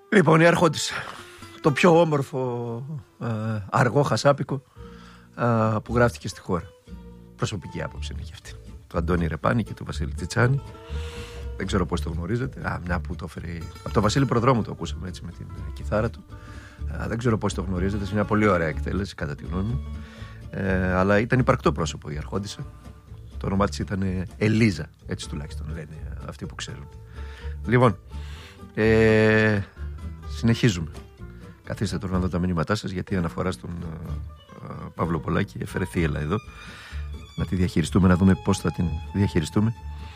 Λοιπόν, η Αρχόντισσα. Το πιο όμορφο αργό χασάπικο που γράφτηκε στη χώρα. Προσωπική άποψη είναι και αυτή. Του Αντώνη Ρεπάνη και του Βασίλη Τσιτσάνη. Δεν ξέρω πώς το γνωρίζετε. Μια που το έφερε. Από τον Βασίλη Προδρόμου το ακούσαμε έτσι με την κιθάρα του. Δεν ξέρω πώς το γνωρίζετε. Είναι μια πολύ ωραία εκτέλεση, κατά τη γνώμη μου. Αλλά ήταν υπαρκτό πρόσωπο η Αρχόντισσα. Το όνομά της ήταν Ελίζα. Έτσι τουλάχιστον λένε αυτοί που ξέρουν. Λοιπόν, συνεχίζουμε. Καθίστε τώρα να δω τα μηνύματά σας, γιατί η αναφορά στον Παύλο Πολάκη έφερε θύελα εδώ. Να τη διαχειριστούμε, να δούμε πώς θα την διαχειριστούμε.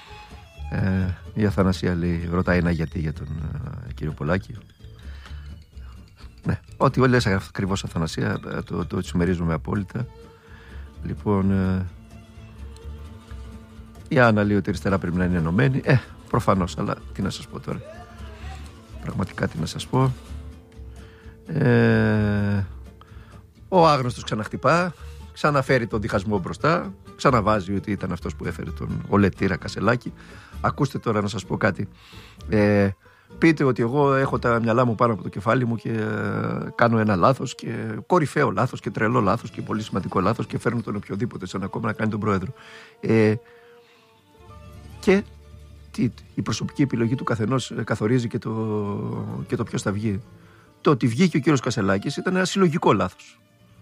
Η Αθανασία λέει, ρωτάει ένα γιατί για τον κύριο Πολάκη. Ναι, ό,τι λες ακριβώς, Αθανασία, το συμμερίζουμε απόλυτα. Λοιπόν, η Άννα λέει ότι η αριστερά πρέπει να είναι ενωμένη. Προφανώς, αλλά τι να σας πω τώρα. Πραγματικά τι να σας πω. Ο άγνωστος ξαναχτυπά, ξαναφέρει τον διχασμό μπροστά, ξαναβάζει ότι ήταν αυτός που έφερε τον Ολετήρα Κασελάκη. Ακούστε τώρα να σας πω κάτι. Πείτε ότι εγώ έχω τα μυαλά μου πάνω από το κεφάλι μου και κάνω ένα λάθος και κορυφαίο λάθος και τρελό λάθος και πολύ σημαντικό λάθος και φέρνω τον οποιοδήποτε σε ένα κόμμα να κάνει τον πρόεδρο. Και η προσωπική επιλογή του καθενός καθορίζει και το ποιος θα βγει. Το ότι βγήκε ο κύριος Κασελάκης ήταν ένα συλλογικό λάθος.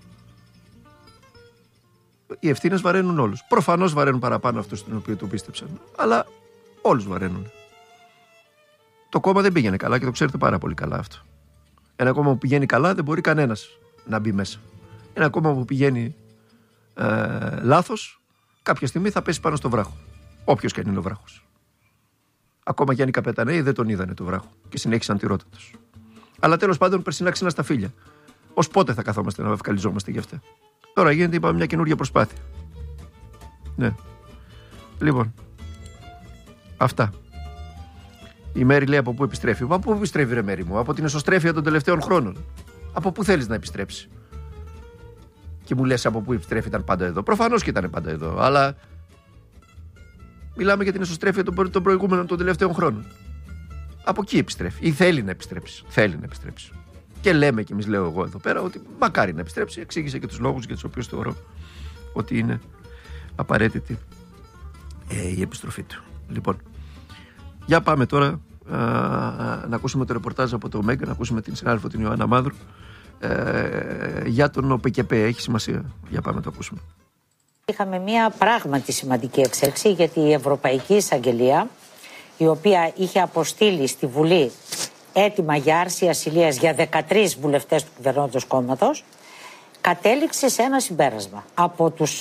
Οι ευθύνες βαραίνουν όλους. Προφανώς βαραίνουν παραπάνω αυτούς τον οποίο το πίστεψαν. Αλλά όλους βαραίνουν. Το κόμμα δεν πήγαινε καλά και το ξέρετε πάρα πολύ καλά αυτό. Ένα κόμμα που πηγαίνει καλά δεν μπορεί κανένας να μπει μέσα. Ένα κόμμα που πηγαίνει λάθος, κάποια στιγμή θα πέσει πάνω στο βράχο. Όποιος και αν είναι ο βράχος. Ακόμα και αν οι καπεταναίοι δεν τον είδανε το βράχο και συνέχισαν τη ρότα τους. Αλλά τέλος πάντων, περσινά ξύνα στα φύλλα. Ως πότε θα καθόμαστε να ευκαλιζόμαστε γι' αυτά? Τώρα γίνεται, είπαμε, μια καινούργια προσπάθεια. Ναι. Λοιπόν, αυτά. Η Μέρη λέει από πού επιστρέφει. Από πού επιστρέφει, ρε Μέρη μου? Από την εσωστρέφεια των τελευταίων χρόνων. Από πού θέλεις να επιστρέψει? Και μου λες από πού επιστρέφει, ήταν πάντα εδώ. Προφανώς και ήταν πάντα εδώ. Αλλά μιλάμε για την εσωστρέφεια των προηγούμενων των τελευταίων χρόνων. Από εκεί επιστρέφει. Ή θέλει να επιστρέψει. Θέλει να επιστρέψει. Και λέμε κι εμείς, λέω εγώ εδώ πέρα, ότι μακάρι να επιστρέψει. Εξήγησε και τους λόγους για τους οποίους θεωρώ ότι είναι απαραίτητη η επιστροφή του. Λοιπόν, για πάμε τώρα να ακούσουμε το ρεπορτάζ από το ΟΜΕΓΑ, να ακούσουμε την συνάδελφο την Ιωάννα Μαύρου για τον ΟΠΚΠ. Έχει σημασία. Για πάμε να το ακούσουμε. Είχαμε μια πράγματι σημαντική εξέλιξη, γιατί η Ευρωπαϊκή Εισαγγελία, η οποία είχε αποστείλει στη Βουλή έτοιμα για άρση ασυλίας για 13 βουλευτές του κυβερνώντος κόμματος, κατέληξε σε ένα συμπέρασμα. Από τους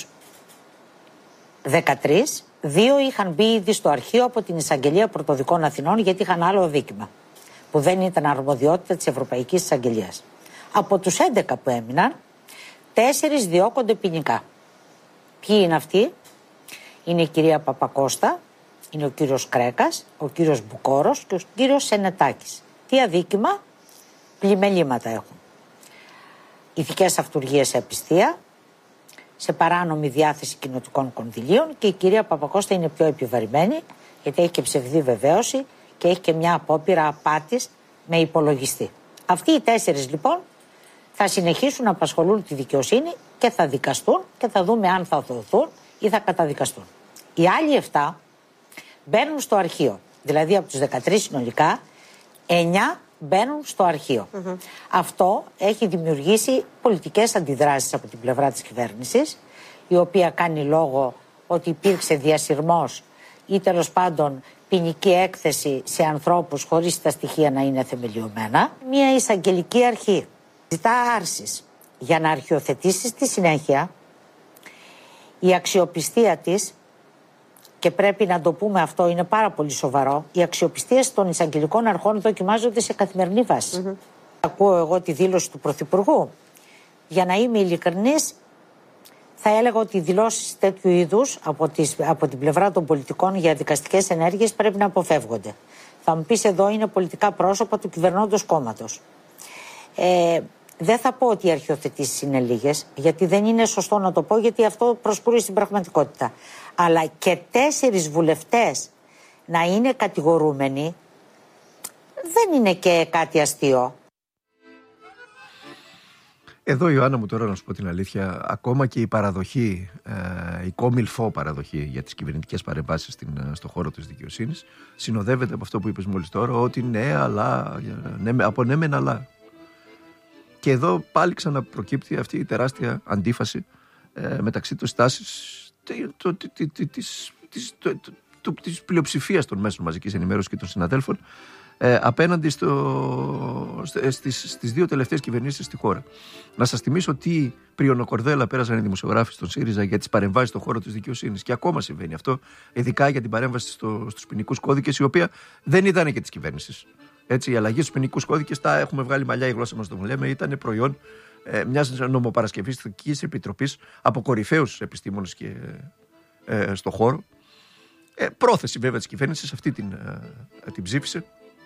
13, 2 είχαν μπει ήδη στο αρχείο από την Εισαγγελία Πρωτοδικών Αθηνών, γιατί είχαν άλλο δίκημα, που δεν ήταν αρμοδιότητα της Ευρωπαϊκής Εισαγγελίας. Από τους 11 που έμειναν, 4 διώκονται ποινικά. Ποιοι είναι αυτοί? Είναι η κυρία Παπακώστα, είναι ο κύριος Κρέκας, ο κύριος Μπουκόρος και ο κύριος Σενετάκης. Τι αδίκημα? Πλημελήματα έχουν. Ηθικές αυτουργίες σε απιστία, σε παράνομη διάθεση κοινοτικών κονδυλίων, και η κυρία Παπακώστα είναι πιο επιβαρημένη, γιατί έχει και ψευδή βεβαίωση και έχει και μια απόπειρα απάτης με υπολογιστή. Αυτοί οι 4 λοιπόν θα συνεχίσουν να απασχολούν τη δικαιοσύνη και θα δικαστούν και θα δούμε αν θα δοθούν ή θα καταδικαστούν. Οι άλλοι 7 μπαίνουν στο αρχείο. Δηλαδή από τους 13 συνολικά, 9 μπαίνουν στο αρχείο. Αυτό έχει δημιουργήσει πολιτικές αντιδράσεις από την πλευρά της κυβέρνησης, η οποία κάνει λόγο ότι υπήρξε διασυρμός ή τέλος πάντων ποινική έκθεση σε ανθρώπους χωρίς τα στοιχεία να είναι θεμελιωμένα. Μια εισαγγελική αρχή ζητά άρσεις για να αρχιοθετήσει στη συνέχεια η αξιοπιστία της, και πρέπει να το πούμε αυτό, είναι πάρα πολύ σοβαρό, οι αξιοπιστίες των εισαγγελικών αρχών δοκιμάζονται σε καθημερινή βάση. Ακούω εγώ τη δήλωση του Πρωθυπουργού. Για να είμαι ειλικρινής, θα έλεγα ότι οι δηλώσεις τέτοιου είδους από την πλευρά των πολιτικών για δικαστικές ενέργειες πρέπει να αποφεύγονται. Θα μου πεις, εδώ είναι πολιτικά πρόσωπα του κυβερνώντος κόμματος. Δεν θα πω ότι οι αρχιοθετήσεις είναι λίγες, γιατί δεν είναι σωστό να το πω, γιατί αυτό προσκρούει στην πραγματικότητα. Αλλά και 4 βουλευτές να είναι κατηγορούμενοι δεν είναι και κάτι αστείο. Εδώ, Ιωάννα μου, τώρα να σου πω την αλήθεια, ακόμα και η παραδοχή, η κόμιλφό παραδοχή για τις κυβερνητικές παρεμβάσεις στον χώρο της δικαιοσύνης, συνοδεύεται από αυτό που είπες μόλις τώρα, ότι ναι, αλλά, από ναι μεν αλλά. Και εδώ πάλι ξαναπροκύπτει αυτή η τεράστια αντίφαση μεταξύ της τάσης της πλειοψηφίας των μέσων μαζικής ενημέρωσης και των συναδέλφων απέναντι στις δύο τελευταίες κυβερνήσεις στη χώρα. Να σας θυμίσω τι πριονοκορδέλα πέρασαν οι δημοσιογράφοι στον ΣΥΡΙΖΑ για τις παρεμβάσεις στον χώρο της δικαιοσύνης. Και ακόμα συμβαίνει αυτό, ειδικά για την παρέμβαση στους ποινικούς κώδικες, η οποία δεν ήταν και της κυβέρνησης. Έτσι, η αλλαγή στους ποινικούς κώδικες, τα έχουμε βγάλει μαλλιά η γλώσσα μας, το λέμε, ήταν προϊόν μιας νομοπαρασκευιστικής επιτροπής από κορυφαίους επιστήμονες και στο χώρο. Πρόθεση βέβαια της κυβέρνησης, αυτή την ψήφισε.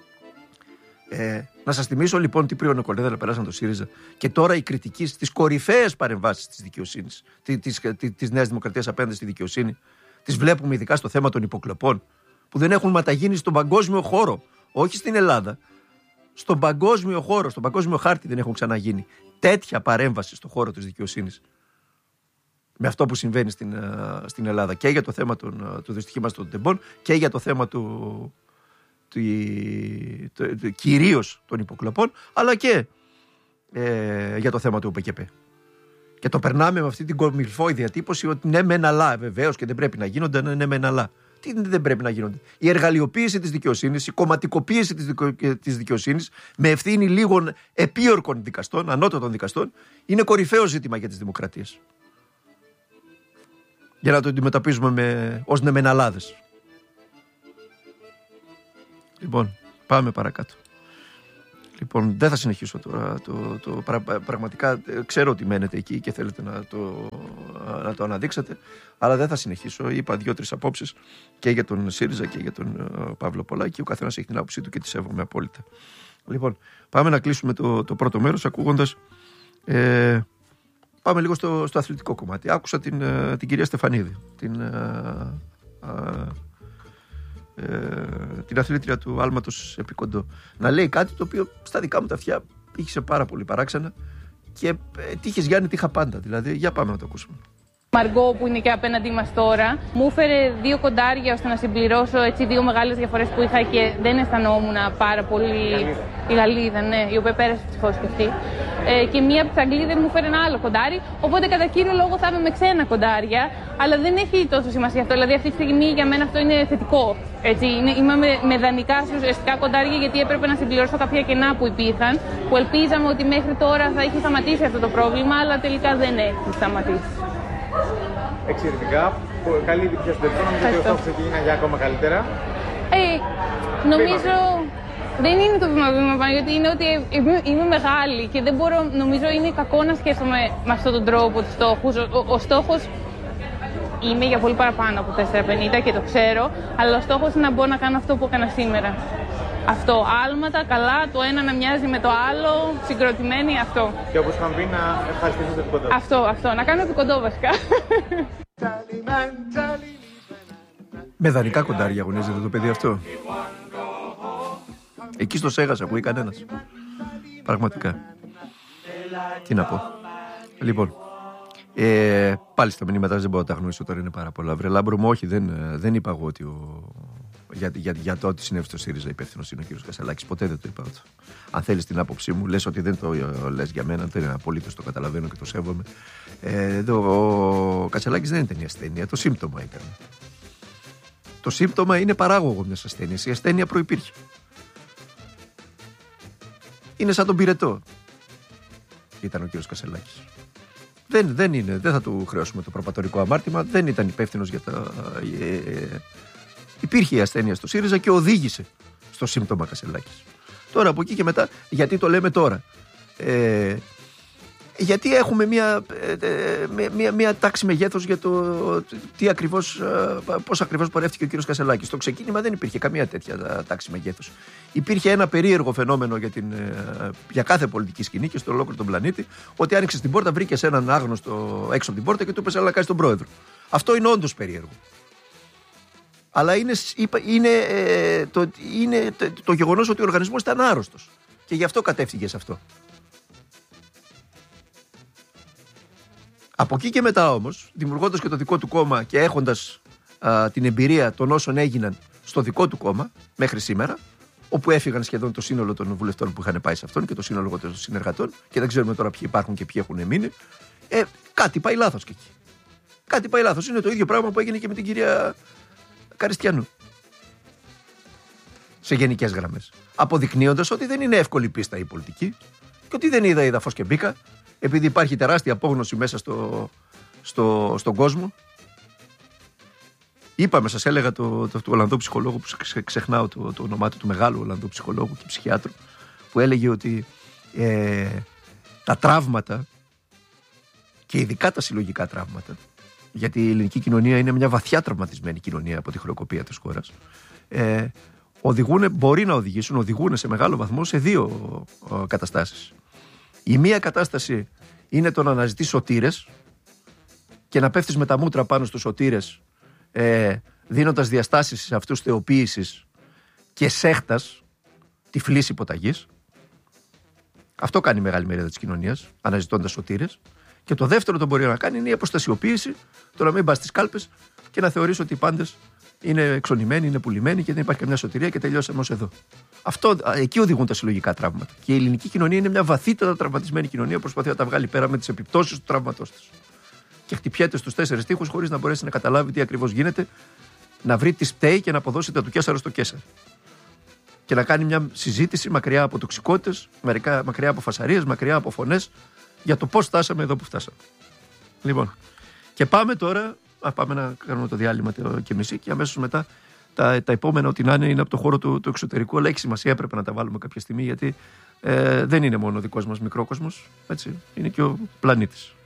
Να σας θυμίσω λοιπόν τι πριονοκορδέλα περάσαν το ΣΥΡΙΖΑ και τώρα η κριτική στις κορυφαίες παρεμβάσεις της δικαιοσύνης, της Νέας Δημοκρατίας απέναντι στη δικαιοσύνη, τις βλέπουμε ειδικά στο θέμα των υποκλοπών, που δεν έχουν ματαγίνει στον παγκόσμιο χώρο, όχι στην Ελλάδα. Στον παγκόσμιο χώρο, στον παγκόσμιο χάρτη δεν έχουν ξαναγίνει τέτοια παρέμβαση στον χώρο της δικαιοσύνης με αυτό που συμβαίνει στην Ελλάδα, και για το θέμα του δυστυχήματος των τεμπών και για το θέμα κυρίως των υποκλοπών, αλλά και για το θέμα του ΟΠΚΠ. Και το περνάμε με αυτή την κομιλφόη διατύπωση ότι ναι μεν αλλά, βεβαίως, και δεν πρέπει να γίνονται, ναι μεν αλλά. Τι δεν πρέπει να γίνονται? Η εργαλειοποίηση της δικαιοσύνης, η κομματικοποίηση της δικαιοσύνης με ευθύνη λίγων επίορκων δικαστών, ανώτατων δικαστών, είναι κορυφαίο ζήτημα για τις δημοκρατίες. Για να το αντιμετωπίζουμε ως νεμεναλάδες. Λοιπόν, πάμε παρακάτω. Λοιπόν, δεν θα συνεχίσω τώρα. Πραγματικά ξέρω ότι μένετε εκεί και θέλετε να το αναδείξετε, αλλά δεν θα συνεχίσω. Είπα 2-3 απόψεις και για τον ΣΥΡΙΖΑ και για τον Παύλο Πολάκη. Ο καθένας έχει την άποψή του και τη σέβομαι απόλυτα. Λοιπόν, πάμε να κλείσουμε το πρώτο μέρος ακούγοντας. Πάμε λίγο στο αθλητικό κομμάτι. Άκουσα την κυρία Στεφανίδη, την αθλήτρια του άλματος επί κοντό, να λέει κάτι το οποίο στα δικά μου τα αυτιά είχε πάρα πολύ παράξενα και τύχες Γιάννη, τύχα πάντα. Δηλαδή, για πάμε να το ακούσουμε. Μαργκό, που είναι και απέναντί μας τώρα, μου έφερε 2 κοντάρια ώστε να συμπληρώσω 2 μεγάλες διαφορές που είχα και δεν αισθανόμουν πάρα πολύ. Η Γαλλίδα, ναι, η οποία πέρασε ευτυχώς και αυτή. Και μία από τις Αγγλίδες μου έφερε ένα άλλο κοντάρι. Οπότε κατά κύριο λόγο θα είμαι με ξένα κοντάρια, αλλά δεν έχει τόσο σημασία αυτό. Δηλαδή, αυτή τη στιγμή για μένα αυτό είναι θετικό. Έτσι, είμαι με δανεικά ουσιαστικά κοντάρια, γιατί έπρεπε να συμπληρώσω κάποια κενά που υπήρχαν, που ελπίζαμε ότι μέχρι τώρα θα είχε σταματήσει αυτό το πρόβλημα, αλλά τελικά δεν έχει σταματήσει. Εξαιρετικά. Καλή επιτυχία στο τελικό. Νομίζω ότι ο στόχος εκεί είναι για ακόμα καλύτερα. Νομίζω δεν είναι το βήμα πάνω, γιατί είναι ότι είμαι μεγάλη και δεν μπορώ. Νομίζω είναι κακό να σκέφτομαι με αυτόν τον τρόπο τους στόχους. Ο στόχος είμαι για πολύ παραπάνω από 4,50 και το ξέρω, αλλά ο στόχος είναι να μπορώ να κάνω αυτό που έκανα σήμερα. Αυτό, άλματα, καλά, το ένα να μοιάζει με το άλλο, συγκροτημένοι, αυτό. Και όπως είχαμε πει, να ευχαριστήσω το επικοντό. Αυτό, να κάνω επικοντό βασικά. Με δανεικά κοντάρια αγωνίζεται το παιδί αυτό. Εκεί στο Σέγας ακούει κανένας. Πραγματικά. Τι να πω. Λοιπόν, πάλι στα μηνύματα δεν μπορώ να τα γνωρίσω τώρα, είναι πάρα πολλά. Βρε Λάμπρο μου, όχι, δεν είπα εγώ ότι για το ότι συνέβη στο ΣΥΡΙΖΑ υπεύθυνος είναι ο κ. Κασελάκης. Ποτέ δεν το είπα αυτό. Αν θέλεις την άποψή μου, λες ότι δεν το λες για μένα, δεν είναι απολύτως, το καταλαβαίνω και το σέβομαι. Ο Κασελάκης δεν ήταν η ασθένεια, το σύμπτωμα ήταν. Το σύμπτωμα είναι παράγωγο μιας ασθένειας. Η ασθένεια προϋπήρχε. Είναι σαν τον πυρετό. Ήταν ο κ. Κασελάκης. Δεν θα του χρεώσουμε το προπατορικό αμάρτημα. Δεν ήταν υπεύθυνος για τα. Υπήρχε η ασθένεια στο ΣΥΡΙΖΑ και οδήγησε στο σύμπτωμα Κασελάκης. Τώρα από εκεί και μετά, γιατί το λέμε τώρα? Γιατί έχουμε μια τάξη μεγέθους για το πώς ακριβώς πορεύτηκε ο κύριος Κασελάκης. Στο ξεκίνημα δεν υπήρχε καμία τέτοια τάξη μεγέθους. Υπήρχε ένα περίεργο φαινόμενο για κάθε πολιτική σκηνή και στο ολόκληρο τον πλανήτη, ότι άνοιξες την πόρτα, βρήκες έναν άγνωστο έξω από την πόρτα και του είπες έλα να κάνεις τον πρόεδρο. Αυτό είναι όντως περίεργο. Αλλά είναι το γεγονός ότι ο οργανισμός ήταν άρρωστος. Και γι' αυτό κατέφυγε σε αυτό. Από εκεί και μετά όμως, δημιουργώντας και το δικό του κόμμα και έχοντας την εμπειρία των όσων έγιναν στο δικό του κόμμα μέχρι σήμερα, όπου έφυγαν σχεδόν το σύνολο των βουλευτών που είχαν πάει σε αυτόν και το σύνολο των συνεργατών, και δεν ξέρουμε τώρα ποιοι υπάρχουν και ποιοι έχουν μείνει, κάτι πάει λάθος και εκεί. Κάτι πάει λάθος. Είναι το ίδιο πράγμα που έγινε και με την κυρία Καριστιανού. Σε γενικές γραμμές. Αποδεικνύοντας ότι δεν είναι εύκολη πίστα η πολιτική και ότι δεν είδα φως και μπήκα, επειδή υπάρχει τεράστια απόγνωση μέσα στον κόσμο. Είπαμε, σας έλεγα του Ολλανδού ψυχολόγου, που ξεχνάω το όνομά του μεγάλου Ολλανδού ψυχολόγου και ψυχιάτρου, που έλεγε ότι τα τραύματα, και ειδικά τα συλλογικά τραύματα, γιατί η ελληνική κοινωνία είναι μια βαθιά τραυματισμένη κοινωνία από τη χρεοκοπία της χώρας, οδηγούν σε μεγάλο βαθμό σε δύο καταστάσεις. Η μία κατάσταση είναι το να αναζητείς σωτήρες και να πέφτεις με τα μούτρα πάνω στους σωτήρες, δίνοντας διαστάσεις σε αυτούς θεοποίησης και σέχτας, τυφλής υποταγής. Αυτό κάνει η μεγάλη μερίδα της κοινωνίας, αναζητώντας σωτήρες. Και το δεύτερο το μπορεί να κάνει είναι η αποστασιοποίηση, το να μην πας στις κάλπες και να θεωρείς ότι οι πάντες είναι εξονημένοι, είναι πουλημένοι και δεν υπάρχει καμιά σωτηρία και τελειώσαμε ως εδώ. Εκεί οδηγούν τα συλλογικά τραύματα. Και η ελληνική κοινωνία είναι μια βαθύτερα τραυματισμένη κοινωνία που προσπαθεί να τα βγάλει πέρα με τις επιπτώσεις του τραύματός της. Και χτυπιέται στους 4 τοίχους χωρίς να μπορέσει να καταλάβει τι ακριβώς γίνεται, να βρει τι φταίει και να αποδώσει τα του Καίσαρα στο Καίσαρο. Και να κάνει μια συζήτηση μακριά από τοξικότητες, μακριά από φασαρίες, μακριά από φωνές, για το πώς φτάσαμε εδώ που φτάσαμε. Λοιπόν, και πάμε τώρα, πάμε να κάνουμε το διάλειμμα και μισή, και αμέσως μετά τα επόμενα, ό,τι να είναι από το χώρο του εξωτερικού, αλλά έχει σημασία, έπρεπε να τα βάλουμε κάποια στιγμή, γιατί δεν είναι μόνο ο δικός μας μικρόκοσμος, έτσι, είναι και ο πλανήτης.